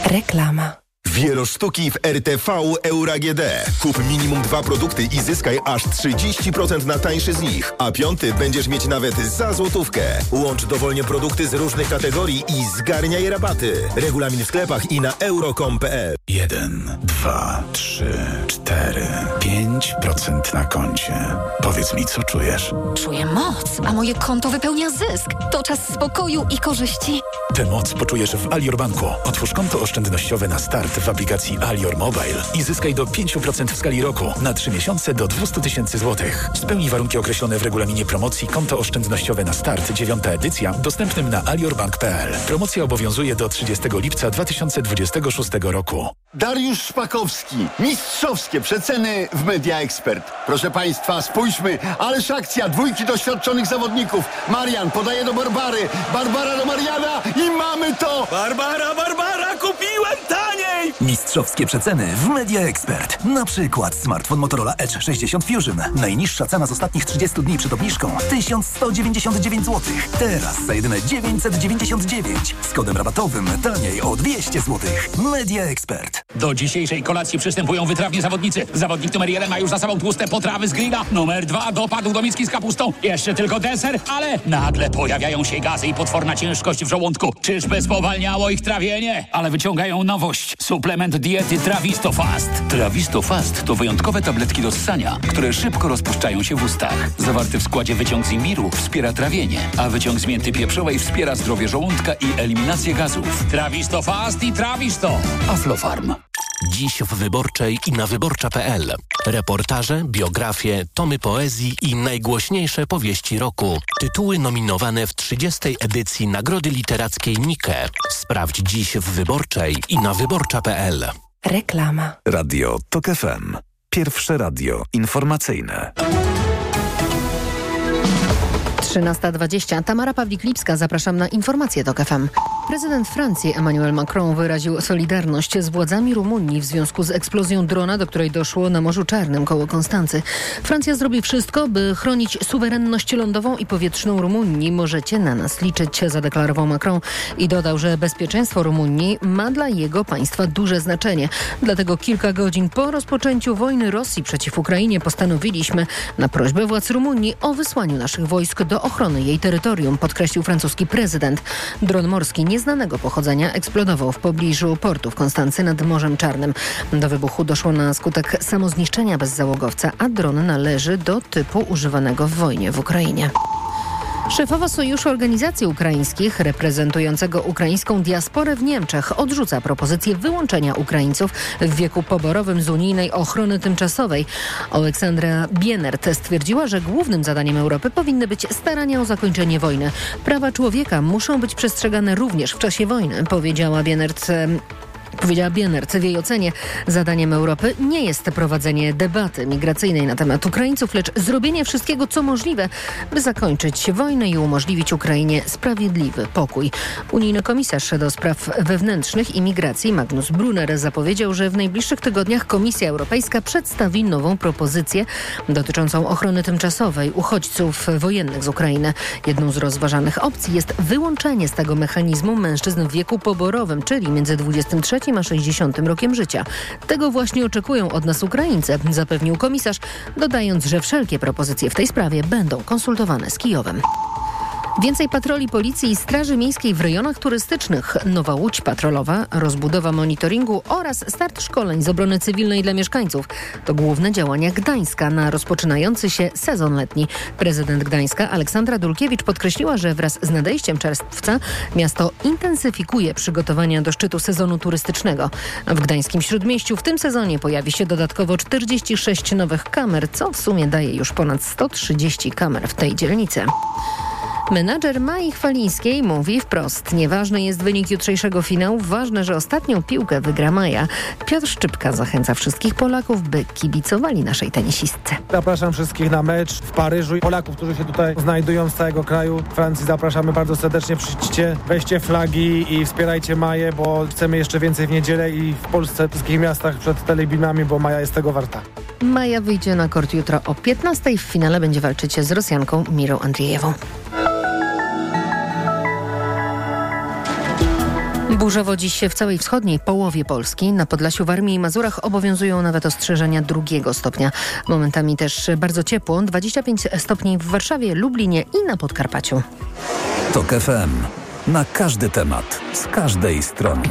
Reklama. Wielosztuki w RTV Euro AGD. Kup minimum 2 produkty i zyskaj aż 30% na tańszy z nich. A 5 będziesz mieć nawet za złotówkę. Łącz dowolnie produkty z różnych kategorii i zgarniaj rabaty. Regulamin w sklepach i na euro.com.pl. 1, 2, 3, 4, 5% na koncie. Powiedz mi, co czujesz? Czuję moc, a moje konto wypełnia zysk. To czas spokoju i korzyści. Tę moc poczujesz w Alior Banku. Otwórz konto oszczędnościowe na start w aplikacji Alior Mobile i zyskaj do 5% w skali roku na 3 miesiące do 200 000 złotych. Spełnij warunki określone w regulaminie promocji Konto oszczędnościowe na start 9. edycja dostępnym na aliorbank.pl. Promocja obowiązuje do 30 lipca 2026 roku. Dariusz Szpakowski. Mistrzowskie przeceny w Media Expert. Proszę Państwa, spójrzmy, ależ akcja, 2 doświadczonych zawodników. Marian podaje do Barbary, Barbara do Mariana i mamy to! Barbara, kupiłem taniej! Mistrzowskie przeceny w Media Expert. Na przykład smartfon Motorola Edge 60 Fusion. Najniższa cena z ostatnich 30 dni przed obniżką 1199 zł. Teraz za jedyne 999. Z kodem rabatowym taniej o 200 zł. Media Expert. Do dzisiejszej kolacji przystępują wytrawni zawodnicy. Zawodnik numer 1 ma już za sobą tłuste potrawy z grilla. Numer 2 dopadł do miski z kapustą. Jeszcze tylko deser, ale nagle pojawiają się gazy i potworna ciężkość w żołądku. Czyżby spowalniało ich trawienie? Ale wyciągają nowość. Suplement diety Trawisto Fast. Trawisto Fast to wyjątkowe tabletki do ssania, które szybko rozpuszczają się w ustach. Zawarty w składzie wyciąg z imbiru wspiera trawienie, a wyciąg z mięty pieprzowej wspiera zdrowie żołądka i eliminację gazów. Trawisto Fast i Trawisto. Aflofarm. Dziś w Wyborczej i na wyborcza.pl. Reportaże, biografie, tomy poezji i najgłośniejsze powieści roku. Tytuły nominowane w 30. edycji Nagrody Literackiej Nike. Sprawdź dziś w Wyborczej i na wyborcza.pl. Reklama. Radio TOK FM. Pierwsze radio informacyjne. 13:20. Tamara Pawlik-Lipska. Zapraszam na informacje TOK FM. Prezydent Francji Emmanuel Macron wyraził solidarność z władzami Rumunii w związku z eksplozją drona, do której doszło na Morzu Czarnym koło Konstancy. Francja zrobi wszystko, by chronić suwerenność lądową i powietrzną Rumunii. Możecie na nas liczyć, zadeklarował Macron i dodał, że bezpieczeństwo Rumunii ma dla jego państwa duże znaczenie. Dlatego kilka godzin po rozpoczęciu wojny Rosji przeciw Ukrainie postanowiliśmy na prośbę władz Rumunii o wysłaniu naszych wojsk do ochrony jej terytorium, podkreślił francuski prezydent. Dron morski nieznanego pochodzenia eksplodował w pobliżu portu w Konstancy nad Morzem Czarnym. Do wybuchu doszło na skutek samozniszczenia bezzałogowca, a dron należy do typu używanego w wojnie w Ukrainie. Szefowa Sojuszu Organizacji Ukraińskich, reprezentującego ukraińską diasporę w Niemczech, odrzuca propozycję wyłączenia Ukraińców w wieku poborowym z unijnej ochrony tymczasowej. Aleksandra Bienert stwierdziła, że głównym zadaniem Europy powinny być starania o zakończenie wojny. Prawa człowieka muszą być przestrzegane również w czasie wojny, powiedziała Bienert. W jej ocenie zadaniem Europy nie jest prowadzenie debaty migracyjnej na temat Ukraińców, lecz zrobienie wszystkiego, co możliwe, by zakończyć wojnę i umożliwić Ukrainie sprawiedliwy pokój. Unijny komisarz do spraw wewnętrznych i migracji Magnus Brunner zapowiedział, że w najbliższych tygodniach Komisja Europejska przedstawi nową propozycję dotyczącą ochrony tymczasowej uchodźców wojennych z Ukrainy. Jedną z rozważanych opcji jest wyłączenie z tego mechanizmu mężczyzn w wieku poborowym, czyli między 23 a 60 rokiem życia. Tego właśnie oczekują od nas Ukraińcy, zapewnił komisarz, dodając, że wszelkie propozycje w tej sprawie będą konsultowane z Kijowem. Więcej patroli policji i straży miejskiej w rejonach turystycznych, nowa łódź patrolowa, rozbudowa monitoringu oraz start szkoleń z obrony cywilnej dla mieszkańców. To główne działania Gdańska na rozpoczynający się sezon letni. Prezydent Gdańska Aleksandra Dulkiewicz podkreśliła, że wraz z nadejściem czerwca miasto intensyfikuje przygotowania do szczytu sezonu turystycznego. W gdańskim Śródmieściu w tym sezonie pojawi się dodatkowo 46 nowych kamer, co w sumie daje już ponad 130 kamer w tej dzielnicy. Menadżer Mai Chwalińskiej mówi wprost: nieważny jest wynik jutrzejszego finału, ważne, że ostatnią piłkę wygra Maja. Piotr Szczypka zachęca wszystkich Polaków, by kibicowali naszej tenisistce. Zapraszam wszystkich na mecz w Paryżu. Polaków, którzy się tutaj znajdują z całego kraju. Francji zapraszamy bardzo serdecznie. Przyjdźcie, weźcie flagi i wspierajcie Maję, bo chcemy jeszcze więcej w niedzielę i w Polsce, w wszystkich miastach przed telebimami, bo Maja jest tego warta. Maja wyjdzie na kort jutro o 15:00. W finale będzie walczyć z Rosjanką Mirą Andrzejewą. Burzowo dziś w całej wschodniej połowie Polski. Na Podlasiu, Warmii i Mazurach obowiązują nawet ostrzeżenia 2 stopnia. Momentami też bardzo ciepło. 25 stopni w Warszawie, Lublinie i na Podkarpaciu. TOK FM. Na każdy temat. Z każdej strony.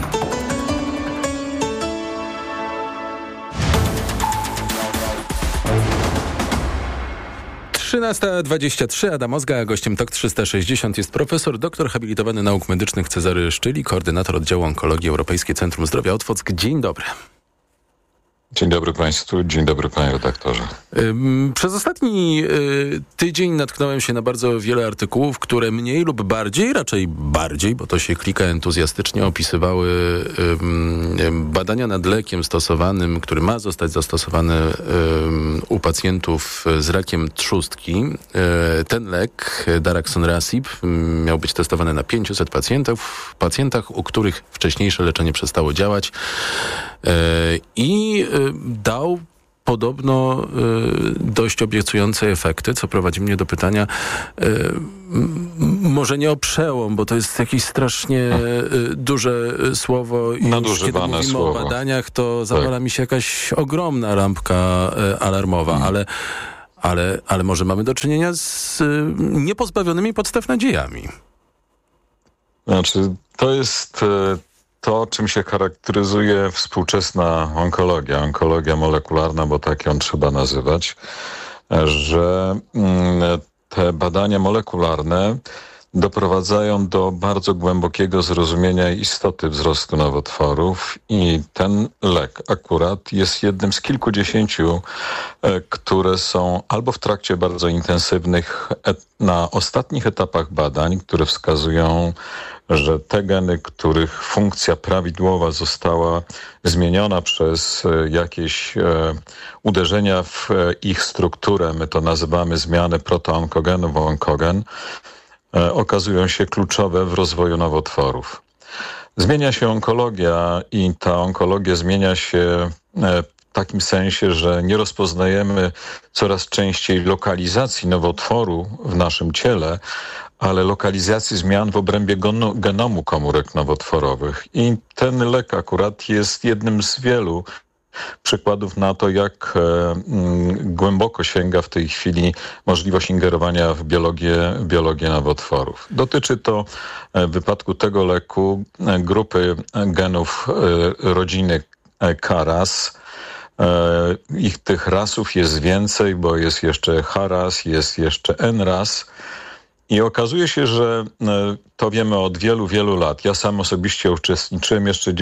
Trzynasta 23. Adam Ozga, a gościem TOK 360 jest profesor, doktor habilitowany nauk medycznych Cezary Szczyli, koordynator oddziału onkologii Europejskie Centrum Zdrowia Otwock. Dzień dobry. Dzień dobry Państwu, dzień dobry Panie redaktorze. Przez ostatni tydzień natknąłem się na bardzo wiele artykułów, które mniej lub bardziej, raczej bardziej, bo to się klika entuzjastycznie, opisywały badania nad lekiem stosowanym, który ma zostać zastosowany u pacjentów z rakiem trzustki. Ten lek, daraxonrasib, miał być testowany na 500 pacjentach, u których wcześniejsze leczenie przestało działać i dał podobno dość obiecujące efekty, co prowadzi mnie do pytania, może nie o przełom, bo to jest jakieś strasznie duże słowo i kiedy mówimy o badaniach, to zapala mi się jakaś ogromna lampka alarmowa, ale może mamy do czynienia z niepozbawionymi podstaw nadziejami. Znaczy, to jest to, czym się charakteryzuje współczesna onkologia molekularna, bo tak ją trzeba nazywać, że te badania molekularne doprowadzają do bardzo głębokiego zrozumienia istoty wzrostu nowotworów i ten lek akurat jest jednym z kilkudziesięciu, które są albo w trakcie bardzo intensywnych, na ostatnich etapach badań, które wskazują, że te geny, których funkcja prawidłowa została zmieniona przez jakieś uderzenia w ich strukturę, my to nazywamy zmianę protoonkogenu w onkogen, okazują się kluczowe w rozwoju nowotworów. Zmienia się onkologia i ta onkologia zmienia się w takim sensie, że nie rozpoznajemy coraz częściej lokalizacji nowotworu w naszym ciele, ale lokalizacji zmian w obrębie genomu komórek nowotworowych. I ten lek akurat jest jednym z wielu przykładów na to, jak głęboko sięga w tej chwili możliwość ingerowania w biologię nowotworów. Dotyczy to w wypadku tego leku grupy genów rodziny KRAS. Tych rasów jest więcej, bo jest jeszcze HRAS, jest jeszcze NRAS. I okazuje się, że to wiemy od wielu, wielu lat. Ja sam osobiście uczestniczyłem jeszcze w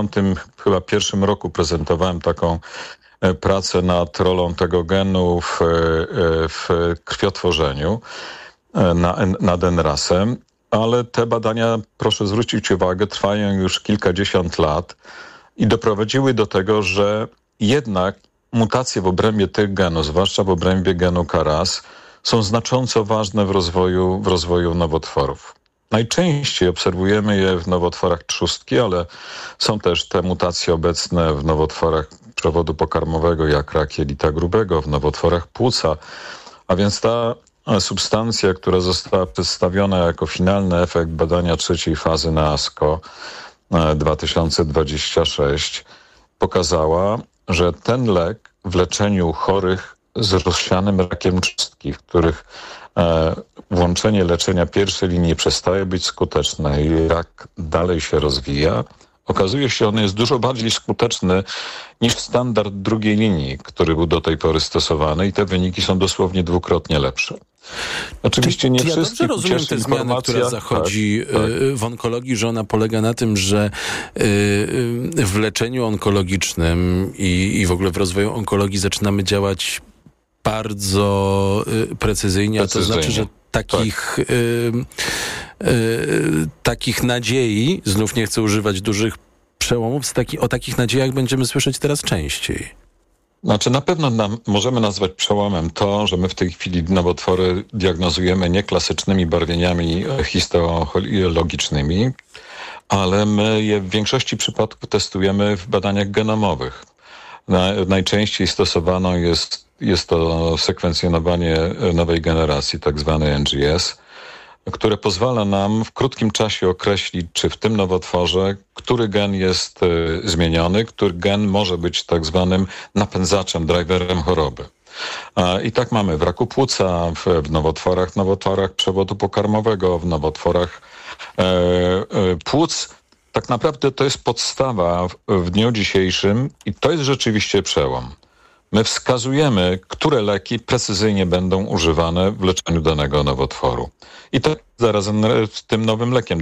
91 roku, prezentowałem taką pracę nad rolą tego genu w krwiotworzeniu nad NRAS-em, ale te badania, proszę zwrócić uwagę, trwają już kilkadziesiąt lat i doprowadziły do tego, że jednak mutacje w obrębie tych genów, zwłaszcza w obrębie genu KRAS, są znacząco ważne w rozwoju nowotworów. Najczęściej obserwujemy je w nowotworach trzustki, ale są też te mutacje obecne w nowotworach przewodu pokarmowego, jak rak jelita grubego, w nowotworach płuca. A więc ta substancja, która została przedstawiona jako finalny efekt badania 3. fazy na ASCO 2026, pokazała, że ten lek w leczeniu chorych z rozsianym rakiem trzustki, w których włączenie leczenia pierwszej linii przestaje być skuteczne i rak dalej się rozwija, okazuje się, że on jest dużo bardziej skuteczny niż standard drugiej linii, który był do tej pory stosowany i te wyniki są dosłownie dwukrotnie lepsze. Oczywiście nie ja wszystkie. Dobrze rozumiem tę zmianę, która zachodzi w onkologii, że ona polega na tym, że w leczeniu onkologicznym i w ogóle w rozwoju onkologii zaczynamy działać bardzo precyzyjnie, a to znaczy, że takich nadziei, znów nie chcę używać dużych przełomów, o takich nadziejach będziemy słyszeć teraz częściej. Znaczy na pewno możemy nazwać przełomem to, że my w tej chwili nowotwory diagnozujemy nie klasycznymi barwieniami histologicznymi, ale my je w większości przypadków testujemy w badaniach genomowych. Najczęściej stosowaną jest to sekwencjonowanie nowej generacji, tak zwany NGS, które pozwala nam w krótkim czasie określić, czy w tym nowotworze który gen jest zmieniony, który gen może być tak zwanym napędzaczem, driverem choroby. I tak mamy w raku płuca, w nowotworach przewodu pokarmowego, w nowotworach płuc. Tak naprawdę to jest podstawa w dniu dzisiejszym i to jest rzeczywiście przełom. My wskazujemy, które leki precyzyjnie będą używane w leczeniu danego nowotworu. I to zarazem z tym nowym lekiem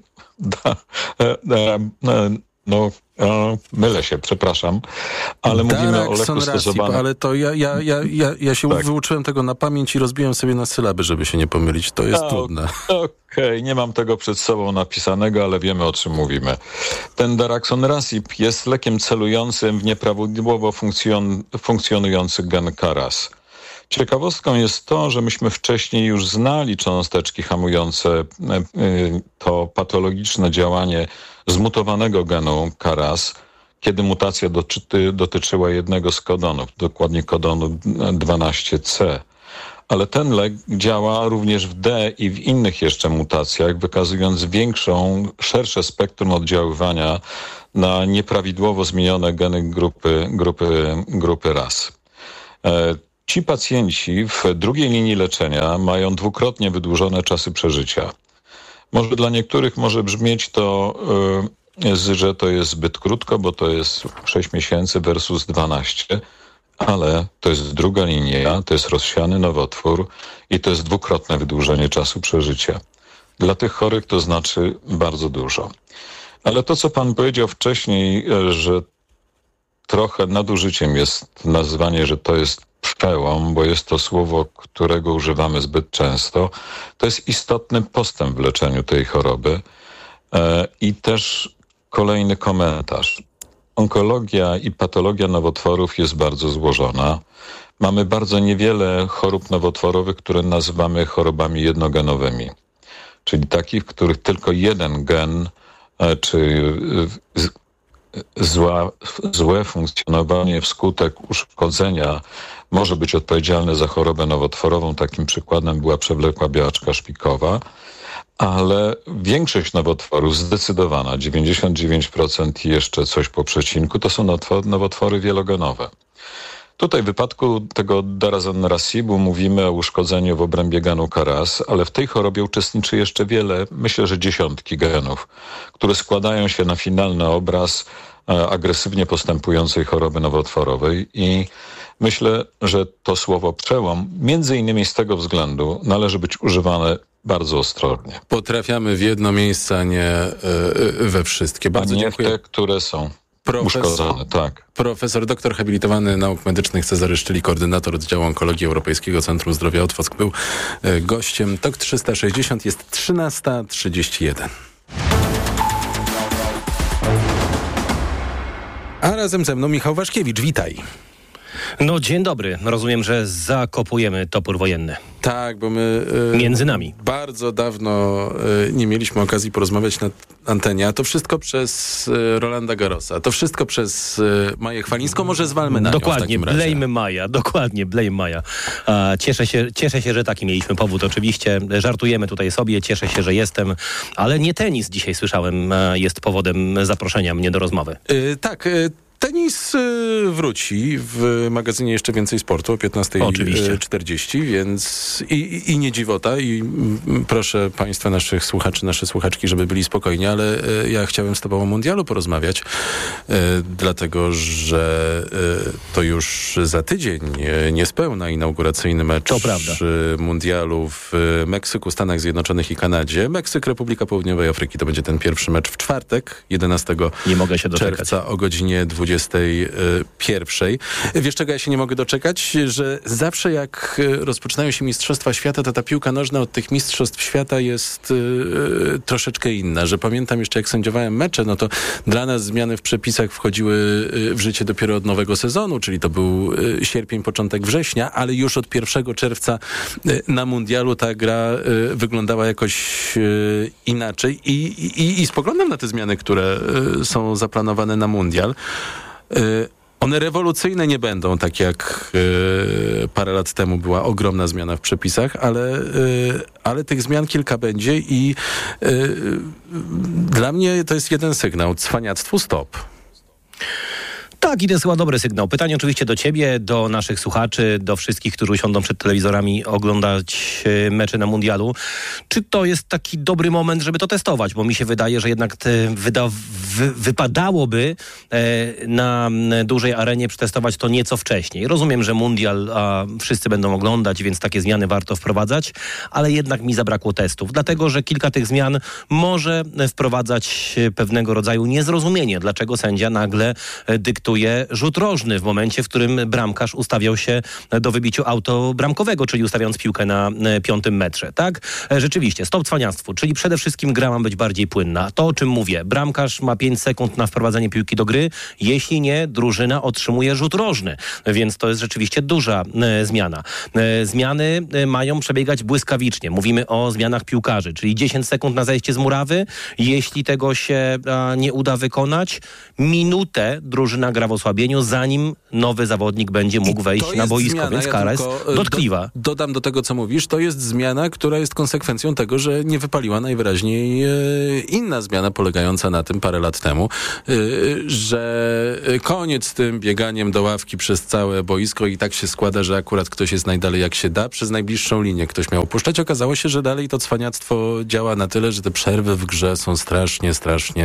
mylę się, przepraszam, ale mówimy o leku stosowanym. Ale to ja się wyuczyłem tego na pamięć i rozbiłem sobie na sylaby, żeby się nie pomylić. To jest trudne. Okej, nie mam tego przed sobą napisanego, ale wiemy, o czym mówimy. Ten daraxonrasib jest lekiem celującym w nieprawidłowo funkcjonujący gen KRAS. Ciekawostką jest to, że myśmy wcześniej już znali cząsteczki hamujące to patologiczne działanie zmutowanego genu KRAS, kiedy mutacja dotyczyła jednego z kodonów, dokładnie kodonu 12C. Ale ten lek działa również w D i w innych jeszcze mutacjach, wykazując szersze spektrum oddziaływania na nieprawidłowo zmienione geny grupy RAS. Ci pacjenci w drugiej linii leczenia mają dwukrotnie wydłużone czasy przeżycia. Może dla niektórych może brzmieć to, że to jest zbyt krótko, bo to jest 6 miesięcy versus 12, ale to jest druga linia, to jest rozsiany nowotwór i to jest dwukrotne wydłużenie czasu przeżycia. Dla tych chorych to znaczy bardzo dużo. Ale to, co pan powiedział wcześniej, że trochę nadużyciem jest nazwanie, że to jest przełom, bo jest to słowo, którego używamy zbyt często. To jest istotny postęp w leczeniu tej choroby. I też kolejny komentarz. Onkologia i patologia nowotworów jest bardzo złożona. Mamy bardzo niewiele chorób nowotworowych, które nazywamy chorobami jednogenowymi. Czyli takich, w których tylko jeden gen czy złe funkcjonowanie wskutek uszkodzenia może być odpowiedzialne za chorobę nowotworową. Takim przykładem była przewlekła białaczka szpikowa, ale większość nowotworów, zdecydowana, 99% i jeszcze coś po przecinku, to są nowotwory wielogenowe. Tutaj w wypadku tego daraxonrasibu mówimy o uszkodzeniu w obrębie genu KRAS, ale w tej chorobie uczestniczy jeszcze wiele, myślę, że dziesiątki genów, które składają się na finalny obraz agresywnie postępującej choroby nowotworowej i myślę, że to słowo przełom między innymi z tego względu należy być używane bardzo ostrożnie. Potrafiamy w jedno miejsce, a nie we wszystkie. Bardzo dziękuję. Te, które są uszkodzone, tak. Profesor doktor habilitowany nauk medycznych Cezary Szczyli, koordynator oddziału onkologii Europejskiego Centrum Zdrowia Otwock, był gościem. TOK 360 jest 13:31. A razem ze mną Michał Waszkiewicz. Witaj. No dzień dobry. Rozumiem, że zakopujemy topór wojenny. Tak, bo my między nami bardzo dawno nie mieliśmy okazji porozmawiać na antenie, a to wszystko przez Rolanda Garrosa, to wszystko przez Maję Chwalińską, może zwalmy na nią w takim razie. Dokładnie, blame Maja. Cieszę się, że taki mieliśmy powód oczywiście. Żartujemy tutaj sobie, cieszę się, że jestem, ale nie tenis dzisiaj słyszałem jest powodem zaproszenia mnie do rozmowy. Tak, tenis wróci w magazynie Jeszcze Więcej Sportu o 15:40, więc i nie dziwota i proszę Państwa, naszych słuchaczy, nasze słuchaczki, żeby byli spokojni, ale ja chciałem z Tobą o mundialu porozmawiać, dlatego, że to już za tydzień niespełna inauguracyjny mecz mundialu w Meksyku, Stanach Zjednoczonych i Kanadzie. Meksyk, Republika Południowej Afryki. To będzie ten pierwszy mecz w czwartek, 11 czerwca o godzinie 21. Wiesz, czego ja się nie mogę doczekać? Że zawsze jak rozpoczynają się Mistrzostwa Świata, to ta piłka nożna od tych Mistrzostw Świata jest troszeczkę inna. Że pamiętam jeszcze, jak sędziowałem mecze, no to dla nas zmiany w przepisach wchodziły w życie dopiero od nowego sezonu, czyli to był sierpień, początek września, ale już od 1 czerwca na mundialu ta gra wyglądała jakoś inaczej i spoglądam na te zmiany, które są zaplanowane na mundial. One rewolucyjne nie będą, tak jak parę lat temu była ogromna zmiana w przepisach, ale tych zmian kilka będzie i dla mnie to jest jeden sygnał. Cwaniactwu stop. Tak, i to jest chyba dobry sygnał. Pytanie oczywiście do ciebie, do naszych słuchaczy, do wszystkich, którzy usiądą przed telewizorami oglądać mecze na mundialu. Czy to jest taki dobry moment, żeby to testować? Bo mi się wydaje, że jednak wypadałoby na dużej arenie przetestować to nieco wcześniej. Rozumiem, że mundial wszyscy będą oglądać, więc takie zmiany warto wprowadzać, ale jednak mi zabrakło testów. Dlatego, że kilka tych zmian może wprowadzać pewnego rodzaju niezrozumienie, dlaczego sędzia nagle dyktuje rzut rożny w momencie, w którym bramkarz ustawiał się do wybiciu autobramkowego, czyli ustawiając piłkę na 5 metrze. Tak? Rzeczywiście, stop cwaniactwu, czyli przede wszystkim gra ma być bardziej płynna. To, o czym mówię, bramkarz ma 5 sekund na wprowadzenie piłki do gry, jeśli nie, drużyna otrzymuje rzut rożny, więc to jest rzeczywiście duża zmiana. Zmiany mają przebiegać błyskawicznie. Mówimy o zmianach piłkarzy, czyli 10 sekund na zejście z murawy. Jeśli tego się nie uda wykonać, minutę drużyna gra w osłabieniu, zanim nowy zawodnik będzie mógł wejść na boisko, zmiana, więc kara jest dotkliwa. Dodam do tego, co mówisz, to jest zmiana, która jest konsekwencją tego, że nie wypaliła najwyraźniej inna zmiana polegająca na tym parę lat temu, że koniec z tym bieganiem do ławki przez całe boisko i tak się składa, że akurat ktoś jest najdalej jak się da, przez najbliższą linię ktoś miał opuszczać. Okazało się, że dalej to cwaniactwo działa na tyle, że te przerwy w grze są strasznie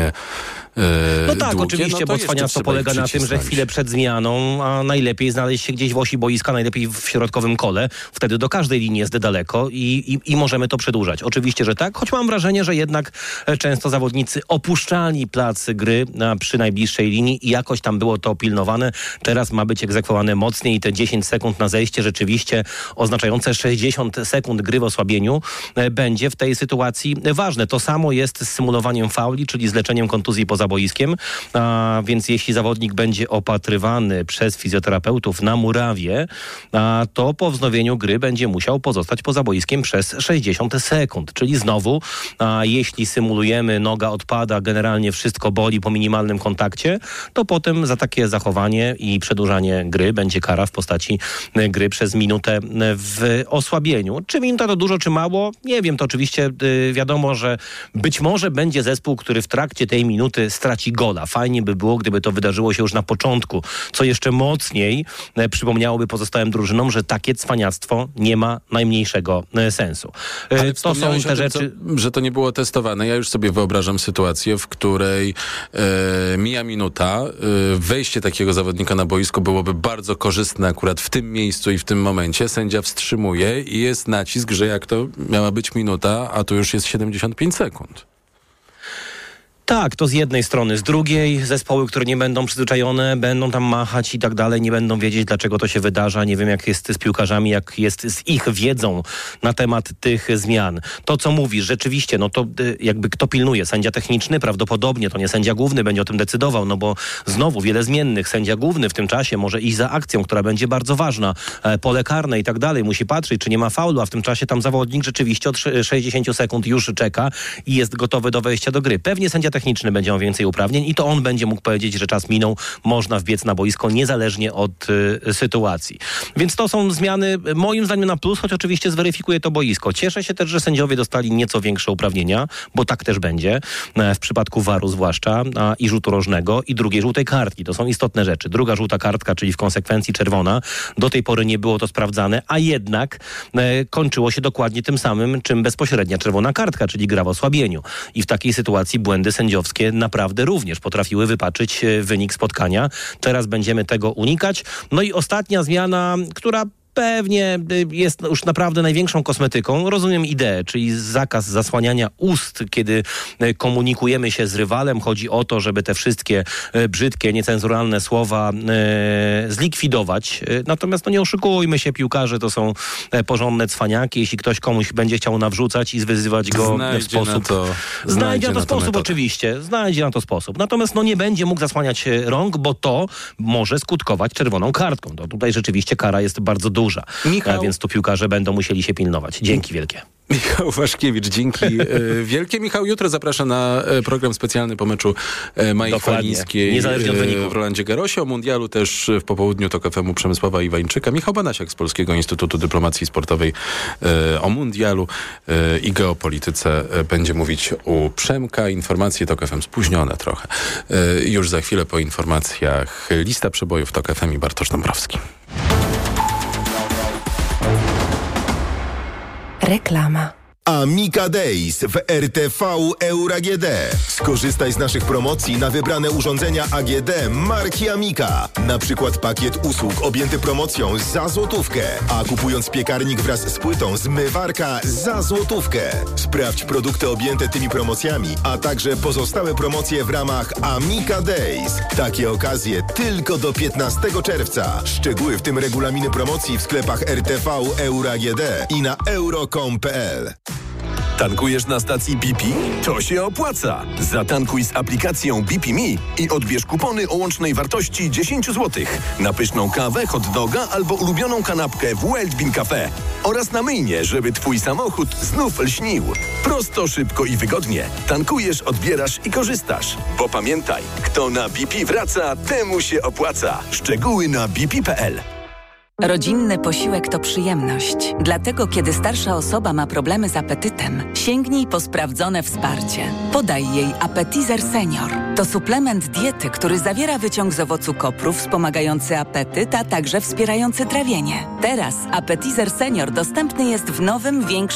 no tak, długie. oczywiście, bo cwaniactwo polega na tym, że chwilę przed zmianą, a najlepiej znaleźć się gdzieś w osi boiska, najlepiej w środkowym kole. Wtedy do każdej linii jest daleko i możemy to przedłużać. Oczywiście, że tak, choć mam wrażenie, że jednak często zawodnicy opuszczali plac gry przy najbliższej linii i jakoś tam było to pilnowane. Teraz ma być egzekwowane mocniej i te 10 sekund na zejście rzeczywiście oznaczające 60 sekund gry w osłabieniu będzie w tej sytuacji ważne. To samo jest z symulowaniem fauli, czyli z leczeniem kontuzji poza boiskiem, więc jeśli zawodnik będzie opatrywany przez fizjoterapeutów na murawie, to po wznowieniu gry będzie musiał pozostać poza boiskiem przez 60 sekund. Czyli znowu, jeśli symulujemy, noga odpada, generalnie wszystko boli po minimalnym kontakcie, to potem za takie zachowanie i przedłużanie gry będzie kara w postaci gry przez minutę w osłabieniu. Czy minuta to dużo, czy mało? Nie wiem, to oczywiście wiadomo, że być może będzie zespół, który w trakcie tej minuty straci gola. Fajnie by było, gdyby to wydarzyło się już na początku, co jeszcze mocniej przypomniałoby pozostałym drużynom, że takie cwaniactwo nie ma najmniejszego sensu. Ale to są te rzeczy... że to nie było testowane. Ja już sobie wyobrażam sytuację, w której mija minuta, wejście takiego zawodnika na boisko byłoby bardzo korzystne akurat w tym miejscu i w tym momencie. Sędzia wstrzymuje i jest nacisk, że jak to miała być minuta, a tu już jest 75 sekund. Tak, to z jednej strony. Z drugiej zespoły, które nie będą przyzwyczajone, będą tam machać i tak dalej, nie będą wiedzieć, dlaczego to się wydarza. Nie wiem, jak jest z piłkarzami, jak jest z ich wiedzą na temat tych zmian. To, co mówisz, rzeczywiście, no to jakby kto pilnuje? Sędzia techniczny? Prawdopodobnie to nie sędzia główny będzie o tym decydował, no bo znowu wiele zmiennych. Sędzia główny w tym czasie może iść za akcją, która będzie bardzo ważna. Pole karne i tak dalej. Musi patrzeć, czy nie ma faulu, a w tym czasie tam zawodnik rzeczywiście od 60 sekund już czeka i jest gotowy do wejścia do gry. Pewnie sędzia techniczny będzie miał więcej uprawnień i to on będzie mógł powiedzieć, że czas minął, można wbiec na boisko niezależnie od sytuacji. Więc to są zmiany moim zdaniem na plus, choć oczywiście zweryfikuje to boisko. Cieszę się też, że sędziowie dostali nieco większe uprawnienia, bo tak też będzie w przypadku VAR-u zwłaszcza i rzutu rożnego i drugiej żółtej kartki. To są istotne rzeczy. Druga żółta kartka, czyli w konsekwencji czerwona. Do tej pory nie było to sprawdzane, a jednak kończyło się dokładnie tym samym, czym bezpośrednia czerwona kartka, czyli gra w osłabieniu. I w takiej sytuacji błędy sędziowskie naprawdę również potrafiły wypaczyć wynik spotkania. Teraz będziemy tego unikać. No i ostatnia zmiana, która pewnie jest już naprawdę największą kosmetyką. Rozumiem ideę, czyli zakaz zasłaniania ust, kiedy komunikujemy się z rywalem. Chodzi o to, żeby te wszystkie brzydkie, niecenzuralne słowa zlikwidować. Natomiast no nie oszukujmy się, piłkarze to są porządne cwaniaki. Jeśli ktoś komuś będzie chciał nawrzucać i wyzywać go w sposób... Znajdzie na to sposób, oczywiście. Znajdzie na to sposób. Natomiast no nie będzie mógł zasłaniać rąk, bo to może skutkować czerwoną kartką. To tutaj rzeczywiście kara jest bardzo duża. burza. Więc tu piłkarze będą musieli się pilnować. Dzięki wielkie. Michał Waszkiewicz, dzięki wielkie. Michał jutro zaprasza na program specjalny po meczu Mai Chwalińskiej niezależnie od wyniku. w Rolandzie Garrosie. O mundialu też w popołudniu TOK FM-u Przemysława Iwańczyka. Michał Banasiak z Polskiego Instytutu Dyplomacji Sportowej o mundialu i geopolityce będzie mówić u Przemka. Informacje TOK FM spóźnione trochę. Już za chwilę po informacjach lista przebojów TOK FM i Bartosz Dąbrowski. Reklama. Amica Days w RTV Euro AGD. Skorzystaj z naszych promocji na wybrane urządzenia AGD marki Amica. Na przykład pakiet usług objęty promocją za złotówkę, a kupując piekarnik wraz z płytą zmywarka za złotówkę. Sprawdź produkty objęte tymi promocjami, a także pozostałe promocje w ramach Amica Days. Takie okazje tylko do 15 czerwca. Szczegóły w tym regulaminy promocji w sklepach RTV Euro AGD i na euro.com.pl. Tankujesz na stacji BP? To się opłaca! Zatankuj z aplikacją BP Me i odbierz kupony o łącznej wartości 10 zł na pyszną kawę, hot doga albo ulubioną kanapkę w Wild Bean Cafe oraz na myjnię, żeby twój samochód znów lśnił. Prosto, szybko i wygodnie. Tankujesz, odbierasz i korzystasz. Bo pamiętaj, kto na BP wraca, temu się opłaca. Szczegóły na bp.pl. Rodzinny posiłek to przyjemność. Dlatego, kiedy starsza osoba ma problemy z apetytem, sięgnij po sprawdzone wsparcie. Podaj jej Appetizer Senior. To suplement diety, który zawiera wyciąg z owocu kopru wspomagający apetyt, a także wspierający trawienie. Teraz Appetizer Senior dostępny jest w nowym, większym